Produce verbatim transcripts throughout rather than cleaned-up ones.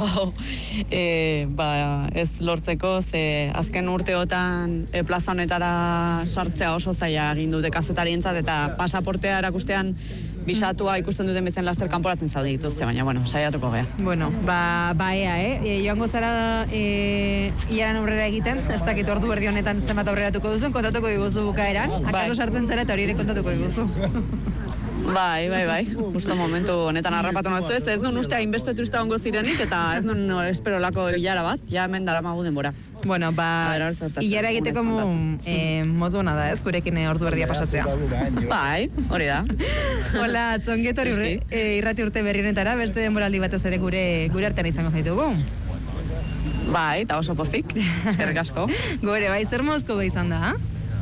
e, ba, ez lortzeko, ze azken urteotan e, plaza honetara sartzea oso zaila egin dute kazetarientzat, eta pasaportea erakustean bisatua ikusten duten bezen laster kanporatzen zaude dituzte, baina, bueno, saiatuko gea. Bueno, ba, ba ea, eh? E, joango zara e, iaran aurrera egiten, ez dakit ordu erdi honetan zenbat aurreratuko duzun, kontatuko diguzu bukaeran, akaso sartzen zara eta hori ere kontatuko diguzu. Bai, bai, bai, justo momentu honetan harrapatu nazu ez, ez nun uste hainbeste turista ongo zirenik, eta ez nun espero lako hilara bat, ja hemen daramagu denbora. Bueno, ba, hilara egiteko eh, modu hona da, ez, gurekin ordu erdia pasatzea. Bai, hori da. Hola, Txongetor e, irrati urte berri honetara, beste denboraldi batez ere gure gure artean izango zaitugu. Bai, eta oso pozik, eskerrik asko. Gore, bai, zer mozko bai izan da?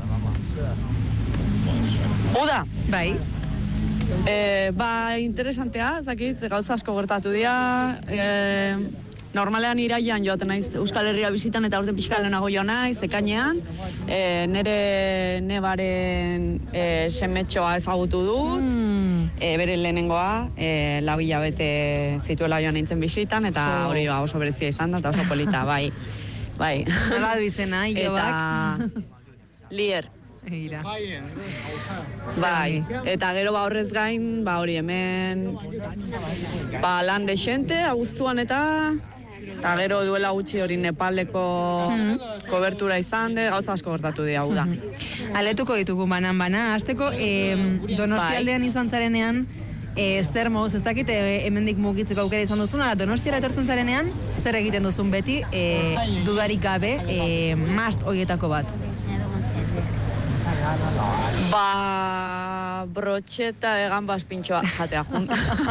Uda! Bai. E, ba, interesantea, zakit, gauza asko gertatu dira, e, normalean iraian joaten naiz Euskal Herria bizitan eta urte pixka lehenago joan naiz, ekainean, e, nere nebaren e, semetxoa ezagutu dut, mm. e, bere lehenengoa, e, lau hilabete zituela joan nintzen bizitan, eta oh. hori ba, oso berezia izan da, eta oso polita, bai. bai. Nola du izena, Iobak? Eta Lier. Egira. Bai, eta gero ba horrez gain, ba hori hemen ba lan dexente, abuztuan eta eta gero duela gutxi hori Nepaleko hmm. kobertura izan de, gauza asko gertatu dira, hau da. Hmm. Aletuko ditugu banan-bana, hasteko eh, Donostialdean bai. Izan zarenean, eh, zer moz, ez dakit eh, hemendik mugitzeko aukera izan duzun, ala Donostiara etortzen zarenean, zer egiten duzun beti, eh, dudarik gabe, eh, mast horietako bat. Ba, brotxeta egan baspintxoa jatea jun.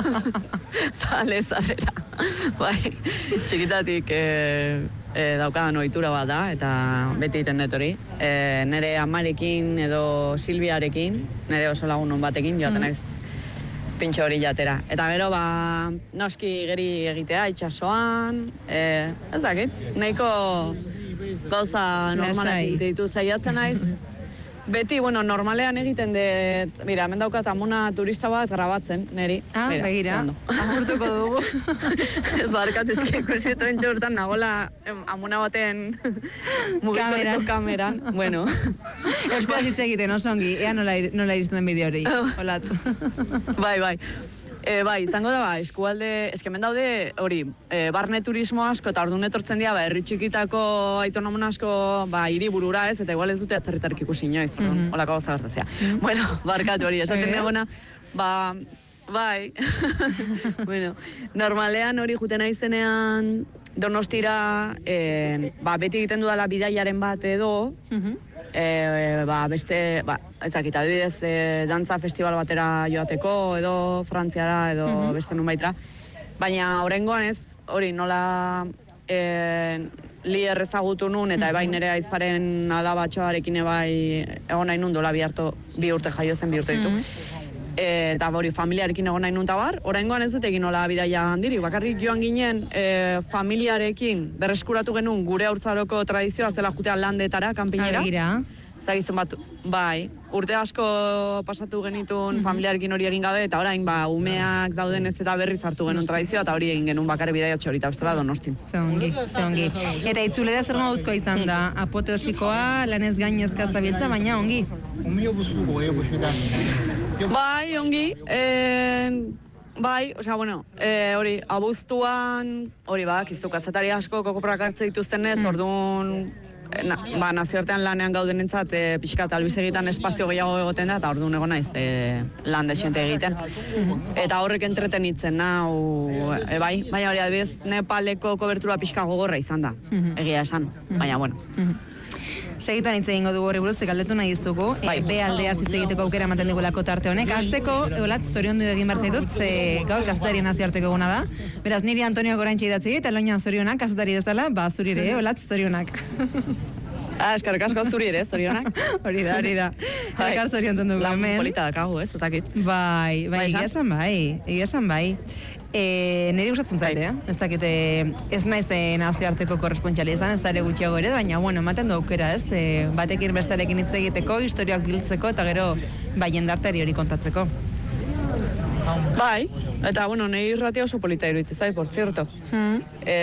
Zale zarera. Bai, txikitatik e, e, daukadan ohitura bat da, eta beti egiten dut hori. E, nere amarekin edo Silviarekin, nere oso lagun hon batekin, joaten naiz pintxo hori jatera. Eta gero, ba, noski geri egitea, itxasoan, e, ez dakit, nahiko gauza normalak ditu zaiatzen naiz. Beti, bueno, normalean egiten dut, mira, hemen daukat amuna turista bat grabatzen, neri. Ah, mira, begira, agurtuko dugu. Ez barkat, eski ikusietu entxe hortan nagola amuna baten mugikoreko kameran. Bueno. Euskara hitz egiten, oso ongi, ea nola, nola iristen den bideo hori, olatz. Bai, bai. E, bai, izango da, ba, eskualde, eskemen daude, hori, e, barne turismo asko, eta orduan etortzen dira, ba, herri txikitako autonomun asko, ba, hiriburura ez, eta igual ez dute atzerritarrik ikusi inoiz, mm -hmm. olako gauza gertazia. Mm -hmm. Bueno, barkatu hori, esaten dagona, ba, bai, bueno, normalean hori juten aizenean Donostira, e, ba, beti egiten dudala bidaiaren bat edo, mm -hmm. E, ba, beste, ba, ezakit, adibidez, e, dantza festival batera joateko, edo Frantziara, edo mm-hmm. beste nun baitera. Baina, horrengoan ez, hori nola e, Lier ezagutu nun, eta ebai nire aizparen alabatxoarekin ebai egon nahi nun, dola bi, harto, bi urte jaio zen, bi urte ditu. Mm-hmm. E, eta hori familiarekin egon nahi nun tabar, horrengoan ez dut egin nola bidaia handiri, bakarrik joan ginen e, familiarekin berreskuratu genuen gure haurtzaroko tradizioa zela jutean landetara, kanpinera. Zagizun bat, bai, urte asko pasatu genitun mm-hmm. familiarekin hori egin gabe, eta orain ba, umeak dauden ez eta berriz hartu genuen tradizioa, eta hori egin genuen bakarri bidaia txorita, beste da Donostin. Zeongi, zeongi. Eta itzulera zer moduzko izan da, apoteosikoa, lanez gainezka zabiltza, baina ongi? Bai, ongi, e, bai, osea, bueno, e, hori, abuztuan, hori bak, izu kazetari asko kokoprak hartze dituztenez, mm. orduan, na, ba, nazioartean lanean gauden entzat, e, pixka eta albizegitan espazio gehiago egoten da, eta orduan egon naiz e, lan desente egiten. Eta horrek entretenitzen nau, e, bai, baina hori adibidez, Nepaleko kobertura pixka gogorra izan da, egia esan, baina, bueno. Segituan hitz egingo dugu horri buruz, galdetu nahi izugu, bai, e, be aldea hitz egiteko aukera ematen digulako tarte honek. Hasteko, egolat, zoriondu egin behar zaitut, ze gaur kazetarien nazioarteko eguna da. Beraz, niri Antonio Goraintxe idatzi, eta loinan zorionak, kazetari bezala, ba, zuri ere, egolat, zorionak. Ah, eskarrik asko zuri ere, zorionak. Hori da, hori da. Elkar zoriontzen dugu hemen. Lan polita dakagu, ez, otakit. Bai, bai, egia esan bai, egia esan bai. E, niri gustatzen zaite, eh? Ez dakite, ez naiz nazioarteko korrespontxali izan, ez da ere gutxiago ere, baina, bueno, ematen du aukera, ez? E, batekin bestarekin hitz egiteko, historiak biltzeko, eta gero, bai, jendartari hori kontatzeko. Bai, eta, bueno, niri irratia oso polita iruditzen zait, por cierto. Hmm. E,